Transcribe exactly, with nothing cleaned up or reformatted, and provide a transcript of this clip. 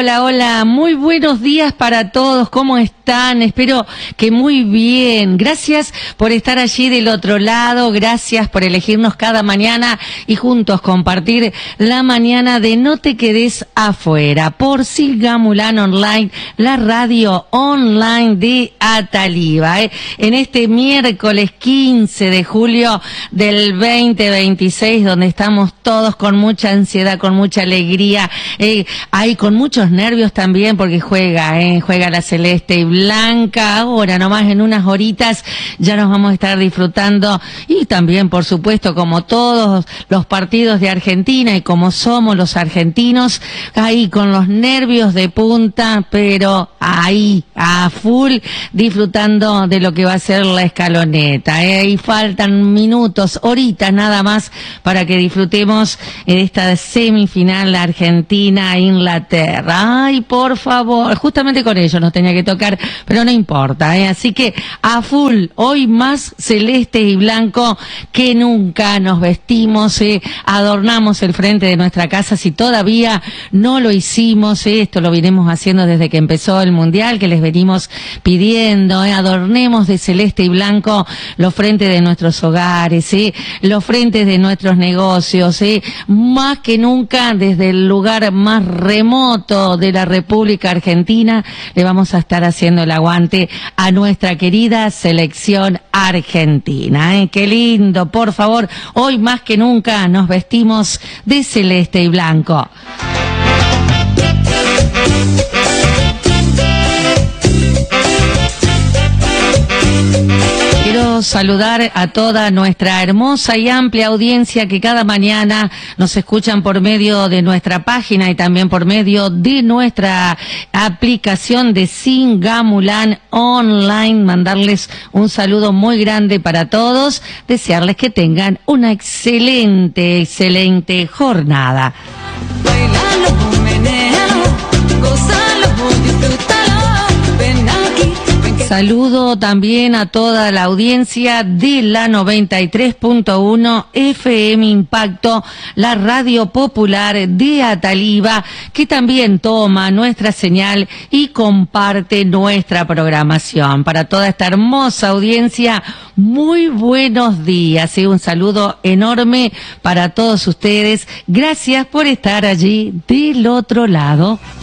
Hola, hola, muy buenos días para todos, ¿cómo están? Espero que muy bien. Gracias por estar allí del otro lado, gracias por elegirnos cada mañana y juntos compartir la mañana de No Te Quedes Afuera por Silgamulán Online, la radio online de Ataliva, ¿eh? En este miércoles quince de julio del veinte veintiséis, donde estamos todos con mucha ansiedad, con mucha alegría, eh, hay con muchos nervios también porque juega, eh, juega la celeste y blanca. Ahora nomás en unas horitas ya nos vamos a estar disfrutando y también por supuesto como todos los partidos de Argentina y como somos los argentinos, ahí con los nervios de punta, pero ahí a full disfrutando de lo que va a ser la escaloneta, eh, y faltan minutos, horitas nada más para que disfrutemos de esta semifinal Argentina-Inglaterra. Ay, por favor, justamente con ellos nos tenía que tocar, pero no importa, ¿eh? Así que a full, hoy más celeste y blanco que nunca nos vestimos, ¿eh? Adornamos el frente de nuestra casa, si todavía no lo hicimos, ¿eh? Esto lo venimos haciendo desde que empezó el Mundial, que les venimos pidiendo, ¿eh? Adornemos de celeste y blanco los frentes de nuestros hogares, ¿eh? Los frentes de nuestros negocios, ¿eh? Más que nunca desde el lugar más remoto de la República Argentina le vamos a estar haciendo el aguante a nuestra querida selección argentina, ¿eh? Qué lindo, por favor, hoy más que nunca nos vestimos de celeste y blanco. Quiero saludar a toda nuestra hermosa y amplia audiencia que cada mañana nos escuchan por medio de nuestra página y también por medio de nuestra aplicación de Silgamulán Online. Mandarles un saludo muy grande para todos, desearles que tengan una excelente, excelente jornada. Bailalo, meneo, gózalo, disfrútalo, ven aquí. Saludo también a toda la audiencia de la noventa y tres punto uno F M Impacto, la radio popular de Ataliva, que también toma nuestra señal y comparte nuestra programación. Para toda esta hermosa audiencia, muy buenos días y un saludo enorme para todos ustedes. Gracias por estar allí del otro lado.